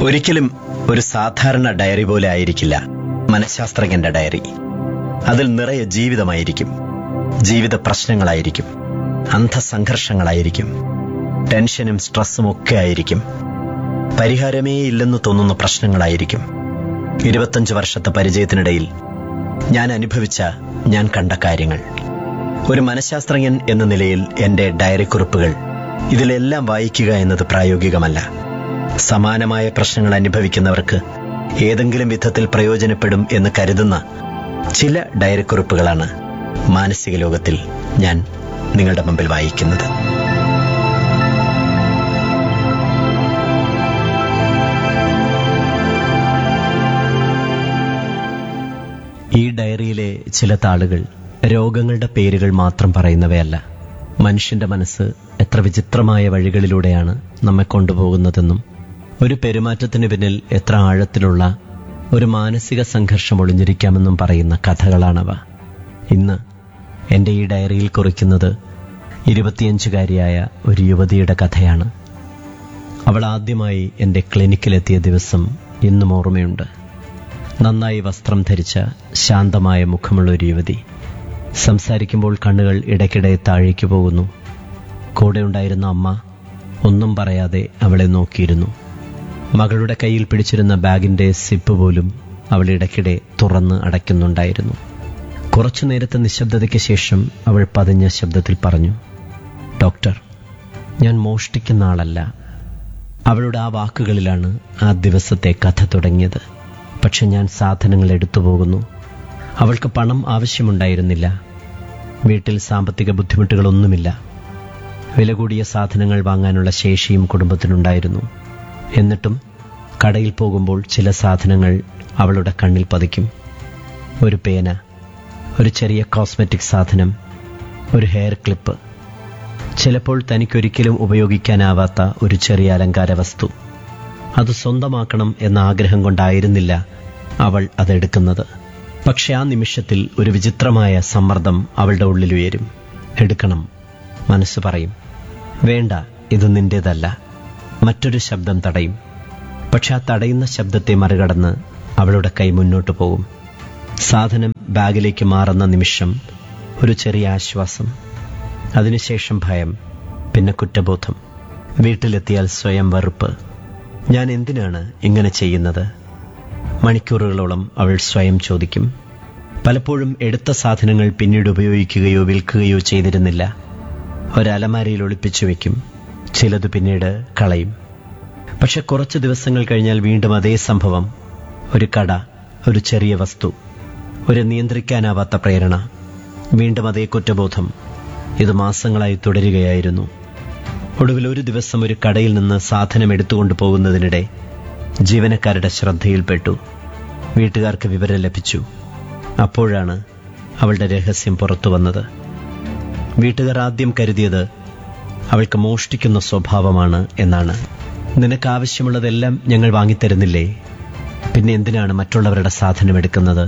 ഒരിക്കലും ഒരു സാധാരണ ഡയറി പോലെ ആയിരിക്കില്ല മനഃശാസ്ത്രജ്ഞന്റെ ഡയറി. അതിൽ നിറയെ ജീവിതമായിരിക്കും, ജീവിത പ്രശ്നങ്ങളായിരിക്കും, അന്ധസംഘർഷങ്ങളായിരിക്കും, ടെൻഷനും സ്ട്രെസ്സും ഒക്കെ ആയിരിക്കും, പരിഹാരമേ ഇല്ലെന്ന് തോന്നുന്ന പ്രശ്നങ്ങളായിരിക്കും. 25 വർഷത്തെ പരിചയത്തിനിടയിൽ ഞാൻ അനുഭവിച്ച, ഞാൻ കണ്ട കാര്യങ്ങൾ. ഒരു മനഃശാസ്ത്രജ്ഞൻ എന്ന നിലയിൽ എന്റെ ഡയറി കുറിപ്പുകൾ ഇതിലെല്ലാം വായിക്കുക എന്നത് പ്രായോഗികമല്ല. സമാനമായ പ്രശ്നങ്ങൾ അനുഭവിക്കുന്നവർക്ക് ഏതെങ്കിലും വിധത്തിൽ പ്രയോജനപ്പെടും എന്ന് കരുതുന്ന ചില ഡയറി കുറിപ്പുകളാണ് മാനസിക ലോകത്തിൽ ഞാൻ നിങ്ങളുടെ മുമ്പിൽ വായിക്കുന്നത്. ഈ ഡയറിയിലെ ചില താളുകൾ രോഗങ്ങളുടെ പേരുകൾ മാത്രം പറയുന്നവയല്ല. മനുഷ്യന്റെ മനസ്സ് എത്ര വിചിത്രമായ വഴികളിലൂടെയാണ് നമ്മെ കൊണ്ടുപോകുന്നതെന്നും ഒരു പെരുമാറ്റത്തിന് പിന്നിൽ എത്ര ആഴത്തിലുള്ള ഒരു മാനസിക സംഘർഷം ഒളിഞ്ഞിരിക്കാമെന്നും പറയുന്ന കഥകളാണവ. ഇന്ന് എൻ്റെ ഈ ഡയറിയിൽ കുറിക്കുന്നത് 25-കാരിയായ ഒരു യുവതിയുടെ കഥയാണ്. അവൾ ആദ്യമായി എൻ്റെ ക്ലിനിക്കിലെത്തിയ ദിവസം ഇന്നും ഓർമ്മയുണ്ട്. നന്നായി വസ്ത്രം ധരിച്ച ശാന്തമായ മുഖമുള്ള ഒരു യുവതി. സംസാരിക്കുമ്പോൾ കണ്ണുകൾ ഇടയ്ക്കിടെ താഴേക്ക് പോകുന്നു. കൂടെ ഉണ്ടായിരുന്ന അമ്മ ഒന്നും പറയാതെ അവളെ നോക്കിയിരുന്നു. മകളുടെ കയ്യിൽ പിടിച്ചിരുന്ന ബാഗിന്റെ സിപ്പ് പോലും അവൾ ഇടയ്ക്കിടെ തുറന്ന് അടയ്ക്കുന്നുണ്ടായിരുന്നു. കുറച്ചു നേരത്തെ നിശബ്ദതയ്ക്ക് ശേഷം അവൾ പതിഞ്ഞ ശബ്ദത്തിൽ പറഞ്ഞു, "ഡോക്ടർ, ഞാൻ മോഷ്ടിക്കുന്ന ആളല്ല." അവളുടെ ആ വാക്കുകളിലാണ് ആ ദിവസത്തെ കഥ തുടങ്ങിയത്. പക്ഷെ ഞാൻ സാധനങ്ങൾ എടുത്തു പോകുന്നു. അവൾക്ക് പണം ആവശ്യമുണ്ടായിരുന്നില്ല. വീട്ടിൽ സാമ്പത്തിക ബുദ്ധിമുട്ടുകളൊന്നുമില്ല. വില കൂടിയ സാധനങ്ങൾ വാങ്ങാനുള്ള ശേഷിയും കുടുംബത്തിനുണ്ടായിരുന്നു. എന്നിട്ടും കടയിൽ പോകുമ്പോൾ ചില സാധനങ്ങൾ അവളുടെ കണ്ണിൽ പതിക്കും. ഒരു പേന, ഒരു ചെറിയ കോസ്മെറ്റിക് സാധനം, ഒരു ഹെയർ ക്ലിപ്പ്, ചിലപ്പോൾ തനിക്കൊരിക്കലും ഉപയോഗിക്കാനാവാത്ത ഒരു ചെറിയ അലങ്കാര വസ്തു. അത് സ്വന്തമാക്കണം എന്ന ആഗ്രഹം കൊണ്ടായിരുന്നില്ല അവൾ അതെടുക്കുന്നത്. പക്ഷെ ആ നിമിഷത്തിൽ ഒരു വിചിത്രമായ സമ്മർദ്ദം അവളുടെ ഉള്ളിലുയരും. എടുക്കണം. മനസ്സ് പറയും, "വേണ്ട, ഇത് നിന്റേതല്ല." മറ്റൊരു ശബ്ദം തടയും. പക്ഷെ ആ തടയുന്ന ശബ്ദത്തെ മറികടന്ന് അവളുടെ കൈ മുന്നോട്ടു പോകും. സാധനം ബാഗിലേക്ക് മാറുന്ന നിമിഷം ഒരു ചെറിയ ആശ്വാസം, അതിനുശേഷം ഭയം, പിന്നെ കുറ്റബോധം. വീട്ടിലെത്തിയാൽ സ്വയം വെറുപ്പ്. ഞാൻ എന്തിനാണ് ഇങ്ങനെ ചെയ്യുന്നത്? മണിക്കൂറുകളോളം അവൾ സ്വയം ചോദിക്കും. പലപ്പോഴും എടുത്ത സാധനങ്ങൾ പിന്നീട് ഉപയോഗിക്കുകയോ വിൽക്കുകയോ ചെയ്തിരുന്നില്ല. ഒരലമാരയിൽ ഒളിപ്പിച്ചു വെക്കും. ചിലത് പിന്നീട് കളയും. പക്ഷെ കുറച്ച് ദിവസങ്ങൾ കഴിഞ്ഞാൽ വീണ്ടും അതേ സംഭവം. ഒരു കട, ഒരു ചെറിയ വസ്തു, ഒരു നിയന്ത്രിക്കാനാവാത്ത പ്രേരണ, വീണ്ടും അതേ കുറ്റബോധം. ഇത് മാസങ്ങളായി തുടരുകയായിരുന്നു. ഒടുവിൽ ഒരു ദിവസം ഒരു കടയിൽ നിന്ന് സാധനം എടുത്തുകൊണ്ടു പോകുന്നതിനിടെ ജീവനക്കാരുടെ ശ്രദ്ധയിൽപ്പെട്ടു. വീട്ടുകാർക്ക് വിവരം ലഭിച്ചു. അപ്പോഴാണ് അവളുടെ രഹസ്യം പുറത്തു വന്നത്. വീട്ടുകാർ ആദ്യം കരുതിയത് അവൾക്ക് മോഷ്ടിക്കുന്ന സ്വഭാവമാണ് എന്നാണ്. "നിനക്ക് ആവശ്യമുള്ളതെല്ലാം ഞങ്ങൾ വാങ്ങിത്തരുന്നില്ലേ? പിന്നെ എന്തിനാണ് മറ്റുള്ളവരുടെ സാധനം എടുക്കുന്നത്?"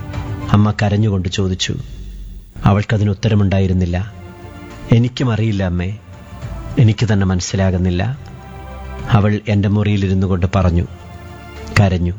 അമ്മ കരഞ്ഞുകൊണ്ട് ചോദിച്ചു. അവൾക്കതിന് ഉത്തരമുണ്ടായിരുന്നില്ല. "എനിക്കും അറിയില്ല അമ്മേ, എനിക്ക് തന്നെ മനസ്സിലാകുന്നില്ല." അവൾ എൻ്റെ മുറിയിലിരുന്നു കൊണ്ട് പറഞ്ഞു. കരഞ്ഞു.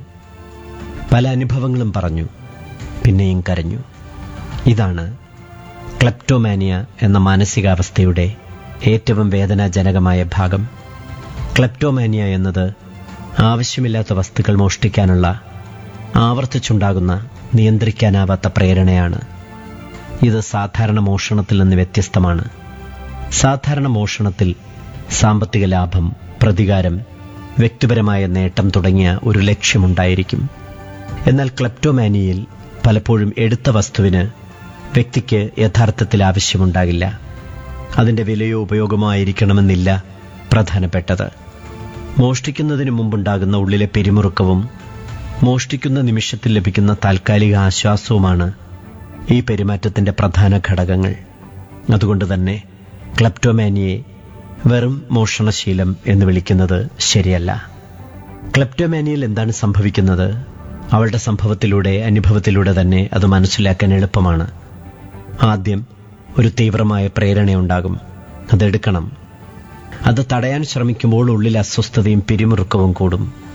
പല അനുഭവങ്ങളും പറഞ്ഞു. പിന്നെയും കരഞ്ഞു. ഇതാണ് ക്ലെപ്റ്റോമാനിയ എന്ന മാനസികാവസ്ഥയുടെ ഏറ്റവും വേദനാജനകമായ ഭാഗം. ക്ലെപ്റ്റോമാനിയ എന്നത് ആവശ്യമില്ലാത്ത വസ്തുക്കൾ മോഷ്ടിക്കാനുള്ള ആവർത്തിച്ചുണ്ടാകുന്ന നിയന്ത്രിക്കാനാവാത്ത പ്രേരണയാണ്. ഇത് സാധാരണ മോഷണത്തിൽ നിന്ന് വ്യത്യസ്തമാണ്. സാധാരണ മോഷണത്തിൽ സാമ്പത്തിക ലാഭം, പ്രതികാരം, വ്യക്തിപരമായ നേട്ടം തുടങ്ങിയ ഒരു ലക്ഷ്യമുണ്ടായിരിക്കും. എന്നാൽ ക്ലെപ്റ്റോമാനിയയിൽ പലപ്പോഴും എടുത്ത വസ്തുവിന് വ്യക്തിക്ക് യഥാർത്ഥത്തിൽ ആവശ്യമുണ്ടാകില്ല. അതിന്റെ വിലയോ ഉപയോഗമോ ആയിരിക്കണമെന്നില്ല പ്രധാനപ്പെട്ടത്. മോഷ്ടിക്കുന്നതിന് മുമ്പുണ്ടാകുന്ന ഉള്ളിലെ പിരിമുറുക്കവും മോഷ്ടിക്കുന്ന നിമിഷത്തിൽ ലഭിക്കുന്ന താൽക്കാലിക ആശ്വാസവുമാണ് ഈ പെരുമാറ്റത്തിന്റെ പ്രധാന ഘടകങ്ങൾ. അതുകൊണ്ട് തന്നെ ക്ലെപ്റ്റോമാനിയെ വെറും മോഷണശീലം എന്ന് വിളിക്കുന്നത് ശരിയല്ല. ക്ലെപ്റ്റോമാനിയയിൽ എന്താണ് സംഭവിക്കുന്നത്? അവളുടെ സംഭവത്തിലൂടെ, അനുഭവത്തിലൂടെ തന്നെ അത് മനസ്സിലാക്കാൻ എളുപ്പമാണ്. ആദ്യം ഒരു തീവ്രമായ പ്രേരണയുണ്ടാകും. അതെടുക്കണം. അത് തടയാൻ ശ്രമിക്കുമ്പോൾ ഉള്ളിൽ അസ്വസ്ഥതയും പിരിമുറുക്കവും കൂടും.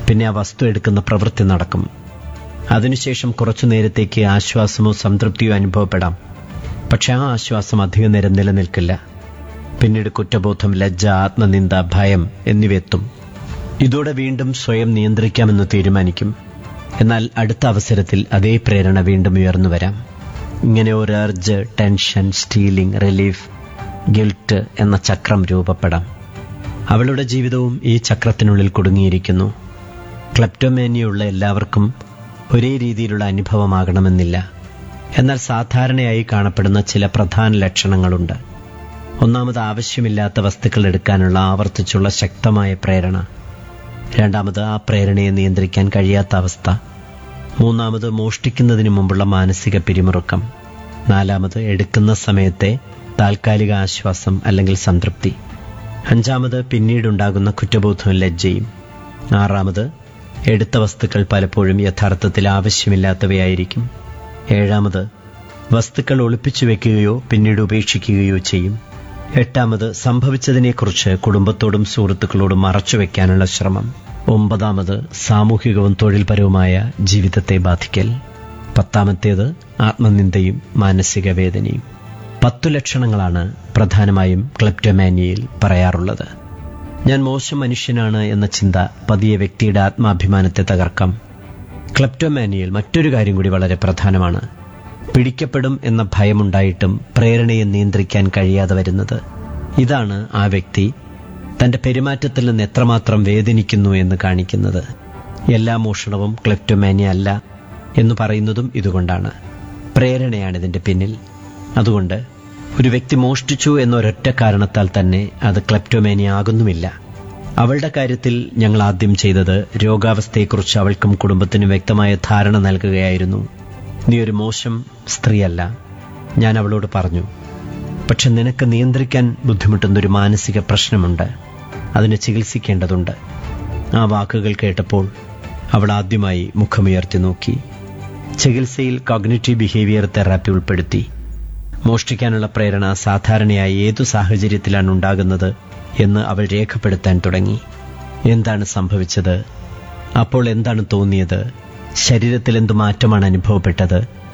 പിന്നെ ആ വസ്തു എടുക്കുന്ന പ്രവൃത്തി നടക്കും. അതിനുശേഷം കുറച്ചു നേരത്തേക്ക് ആശ്വാസമോ സംതൃപ്തിയോ അനുഭവപ്പെടാം. പക്ഷെ ആ ആശ്വാസം അധിക നേരം നിലനിൽക്കില്ല. പിന്നീട് കുറ്റബോധം, ലജ്ജ, ആത്മനിന്ദ, ഭയം എന്നിവയെത്തും. ഇതോടെ വീണ്ടും സ്വയം നിയന്ത്രിക്കാമെന്ന് തീരുമാനിക്കും. എന്നാൽ അടുത്ത അവസരത്തിൽ അതേ പ്രേരണ വീണ്ടും ഉയർന്നു വരാം. ഇങ്ങനെ ഒരു അർജ്, ടെൻഷൻ, സ്റ്റീലിംഗ്, റിലീഫ്, ഗിൽട്ട് എന്ന ചക്രം രൂപപ്പെടാം. അവളുടെ ജീവിതവും ഈ ചക്രത്തിനുള്ളിൽ കുടുങ്ങിയിരിക്കുന്നു. ക്ലെപ്റ്റോമാനിയുള്ള എല്ലാവർക്കും ഒരേ രീതിയിലുള്ള അനുഭവമാകണമെന്നില്ല. എന്നാൽ സാധാരണയായി കാണപ്പെടുന്ന ചില പ്രധാന ലക്ഷണങ്ങളുണ്ട്. ഒന്നാമത്, ആവശ്യമില്ലാത്ത വസ്തുക്കൾ എടുക്കാനുള്ള ആവർത്തിച്ചുള്ള ശക്തമായ പ്രേരണ. രണ്ടാമത്, ആ പ്രേരണയെ നിയന്ത്രിക്കാൻ കഴിയാത്ത അവസ്ഥ. മൂന്നാമത്, മോഷ്ടിക്കുന്നതിന് മുമ്പുള്ള മാനസിക പിരിമുറുക്കം. നാലാമത്, എടുക്കുന്ന സമയത്തെ താൽക്കാലിക ആശ്വാസം അല്ലെങ്കിൽ സംതൃപ്തി. അഞ്ചാമത്, പിന്നീടുണ്ടാകുന്ന കുറ്റബോധവും ലജ്ജയും. ആറാമത്, എടുത്ത വസ്തുക്കൾ പലപ്പോഴും യഥാർത്ഥത്തിൽ ആവശ്യമില്ലാത്തവയായിരിക്കും. ഏഴാമത്, വസ്തുക്കൾ ഒളിപ്പിച്ചു വെക്കുകയോ പിന്നീട് ഉപേക്ഷിക്കുകയോ ചെയ്യും. എട്ടാമത്, സംഭവിച്ചതിനെക്കുറിച്ച് കുടുംബത്തോടും സുഹൃത്തുക്കളോടും മറച്ചുവെക്കാനുള്ള ശ്രമം. ഒമ്പതാമത്, സാമൂഹികവും തൊഴിൽപരവുമായ ജീവിതത്തെ ബാധിക്കൽ. പത്താമത്തേത്, ആത്മനിന്ദയും മാനസിക വേദനയും. 10 ലക്ഷണങ്ങളാണ് പ്രധാനമായും ക്ലെപ്റ്റോമാനിയയിൽ പറയാറുള്ളത്. ഞാൻ മോശം മനുഷ്യനാണ് എന്ന ചിന്ത പതിയെ വ്യക്തിയുടെ ആത്മാഭിമാനത്തെ തകർക്കാം. ക്ലെപ്റ്റോമാനിയയിൽ മറ്റൊരു കാര്യം കൂടി വളരെ പ്രധാനമാണ്. പിടിക്കപ്പെടും എന്ന ഭയമുണ്ടായിട്ടും പ്രേരണയെ നിയന്ത്രിക്കാൻ കഴിയാതെ വരുന്നത്. ഇതാണ് ആ വ്യക്തി തന്റെ പെരുമാറ്റത്തിൽ നിന്ന് എത്രമാത്രം വേദനിക്കുന്നു എന്ന് കാണിക്കുന്നത്. എല്ലാ മോഷണവും ക്ലെപ്റ്റോമാനിയ അല്ല എന്ന് പറയുന്നതും ഇതുകൊണ്ടാണ്. പ്രേരണയാണ് ഇതിന്റെ പിന്നിൽ. അതുകൊണ്ട് ഒരു വ്യക്തി മോഷ്ടിച്ചു എന്നൊരൊറ്റ കാരണത്താൽ തന്നെ അത് ക്ലെപ്റ്റോമാനിയ ആകുന്നുമില്ല. അവളുടെ കാര്യത്തിൽ ഞങ്ങൾ ആദ്യം ചെയ്തത് രോഗാവസ്ഥയെക്കുറിച്ച് അവൾക്കും കുടുംബത്തിനും വ്യക്തമായ ധാരണ നൽകുകയായിരുന്നു. നീ ഒരു മോശം സ്ത്രീയല്ല, ഞാൻ അവളോട് പറഞ്ഞു. പക്ഷെ നിനക്ക് നിയന്ത്രിക്കാൻ ബുദ്ധിമുട്ടുന്നൊരു മാനസിക പ്രശ്നമുണ്ട്, അതിന് ചികിത്സിക്കേണ്ടതുണ്ട്. ആ വാക്കുകൾ കേട്ടപ്പോൾ അവൾ ആദ്യമായി മുഖമുയർത്തി നോക്കി. ചികിത്സയിൽ കോഗ്നിറ്റീവ് ബിഹേവിയർ തെറാപ്പി ഉൾപ്പെടുത്തി. മോഷ്ടിക്കാനുള്ള പ്രേരണ സാധാരണയായി ഏതു സാഹചര്യത്തിലാണ് ഉണ്ടാകുന്നത് എന്ന് അവൾ രേഖപ്പെടുത്താൻ തുടങ്ങി. എന്താണ് സംഭവിച്ചത്? അപ്പോൾ എന്താണ് തോന്നിയത്? ശരീരത്തിൽ എന്തു മാറ്റമാണ് അനുഭവപ്പെട്ടത്?